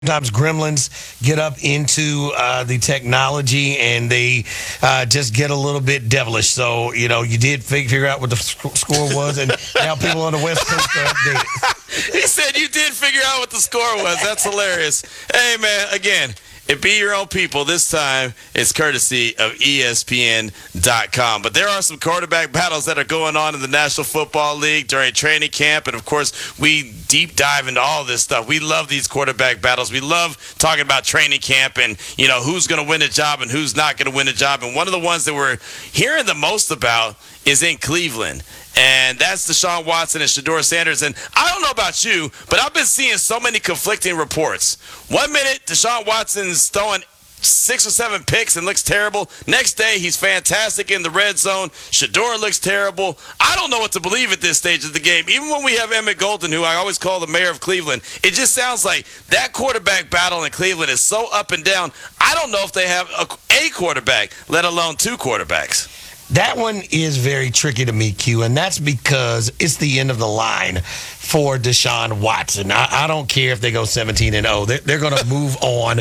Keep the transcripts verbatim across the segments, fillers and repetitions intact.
Sometimes gremlins get up into uh, the technology and they uh, just get a little bit devilish. So, you know, you did fig- figure out what the sc- score was, and now people on the West Coast are updated. He said you did figure out what the score was. That's hilarious. Hey, man, again, it be your own people. This time, it's courtesy of E S P N dot com. But there are some quarterback battles that are going on in the National Football League during training camp. And, of course, we deep dive into all this stuff. We love these quarterback battles. We love talking about training camp and, you know, who's going to win a job and who's not going to win a job. And one of the ones that we're hearing the most about is in Cleveland. And that's Deshaun Watson and Shedeur Sanders. And I don't know about you, but I've been seeing so many conflicting reports. One minute, Deshaun Watson's throwing six or seven picks and looks terrible. Next day, he's fantastic in the red zone. Shedeur looks terrible. I don't know what to believe at this stage of the game. Even when we have Emmett Golden, who I always call the mayor of Cleveland, it just sounds like that quarterback battle in Cleveland is so up and down. I don't know if they have a, a quarterback, let alone two quarterbacks. That one is very tricky to me, Q, and that's because it's the end of the line for Deshaun Watson. I, I don't care if they go seventeen and oh. They're, they're going to move on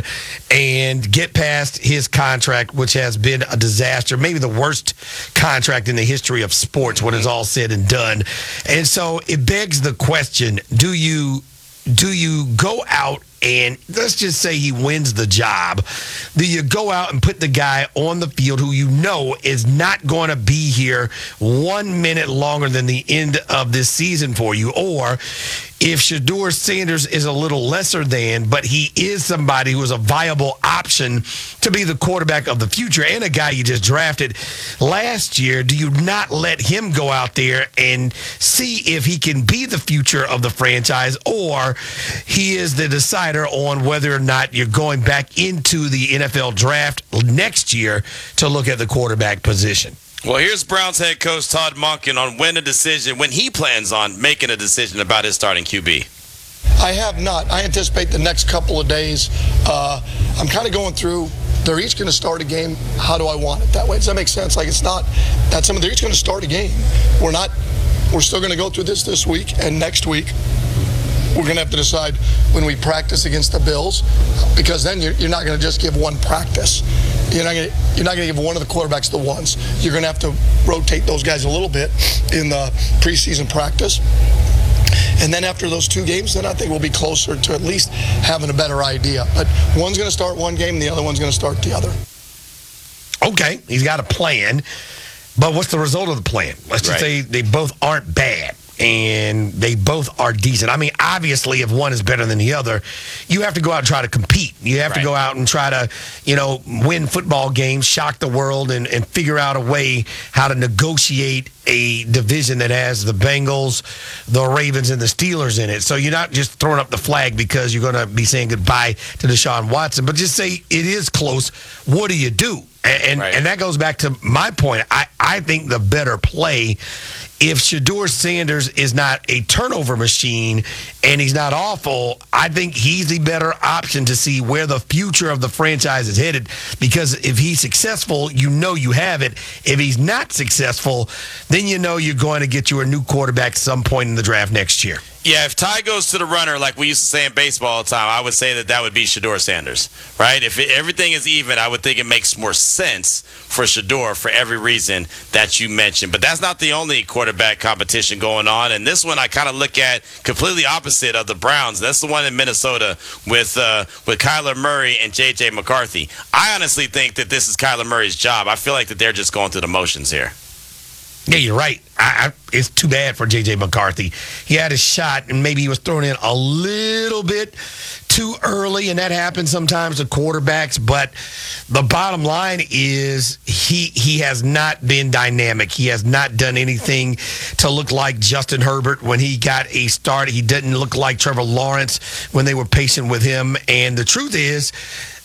and get past his contract, which has been a disaster, maybe the worst contract in the history of sports when it's all said and done. And so it begs the question, do you do you go out and let's just say he wins the job? Do you go out and put the guy on the field who you know is not going to be here one minute longer than the end of this season for you? Or if Shedeur Sanders is a little lesser than, but he is somebody who is a viable option to be the quarterback of the future and a guy you just drafted last year, do you not let him go out there and see if he can be the future of the franchise, or he is the decider on whether or not you're going back into the N F L draft next year to look at the quarterback position? Well, here's Browns head coach Todd Monken on when a decision, when he plans on making a decision about his starting Q B. I have not. I anticipate the next couple of days. Uh, I'm kind of going through. They're each going to start a game. How do I want it that way? Does that make sense? Like, it's not that some. They're each going to start a game. We're not. We're still going to go through this this week and next week. We're going to have to decide when we practice against the Bills, because then you're, you're not going to just give one practice. You're not going to, you're not going to give one of the quarterbacks the ones. You're going to have to rotate those guys a little bit in the preseason practice. And then after those two games, then I think we'll be closer to at least having a better idea. But one's going to start one game, and the other one's going to start the other. Okay, he's got a plan. But what's the result of the plan? Let's just Right. say they both aren't bad and they both are decent. I mean, obviously, if one is better than the other, you have to go out and try to compete. You have Right. to go out and try to, you know, win football games, shock the world, and, and figure out a way how to negotiate a division that has the Bengals, the Ravens, and the Steelers in it. So you're not just throwing up the flag because you're going to be saying goodbye to Deshaun Watson, but just say it is close. What do you do? And and, Right. and that goes back to my point. I, I think the better play, if Shedeur Sanders is not a turnover machine and he's not awful, I think he's the better option to see where the future of the franchise is headed. Because if he's successful, you know you have it. If he's not successful, then you know you're going to get you a new quarterback some point in the draft next year. Yeah, if tie goes to the runner, like we used to say in baseball all the time, I would say that that would be Shedeur Sanders, right? If it, everything is even, I would think it makes more sense for Shedeur for every reason that you mentioned. But that's not the only quarterback competition going on. And this one I kind of look at completely opposite of the Browns. That's the one in Minnesota with uh, with Kyler Murray and J J McCarthy. I honestly think that this is Kyler Murray's job. I feel like that they're just going through the motions here. Yeah, you're right. I, I, it's too bad for J J McCarthy. He had a shot, and maybe he was thrown in a little bit too early, and that happens sometimes to quarterbacks. But the bottom line is he he has not been dynamic. He has not done anything to look like Justin Herbert when he got a start. He didn't look like Trevor Lawrence when they were patient with him. And the truth is,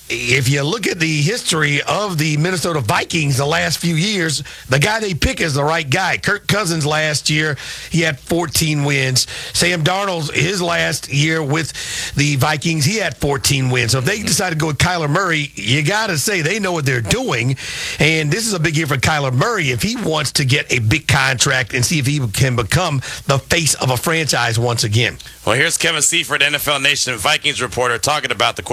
if you look at the history of the Minnesota Vikings the last few years, the guy they pick is the right guy. Kirk Cousins last year, he had fourteen wins. Sam Darnold, his last year with the Vikings, he had fourteen wins. So if they decide to go with Kyler Murray, you got to say they know what they're doing. And this is a big year for Kyler Murray if he wants to get a big contract and see if he can become the face of a franchise once again. Well, here's Kevin Seifert, N F L Nation Vikings reporter, talking about the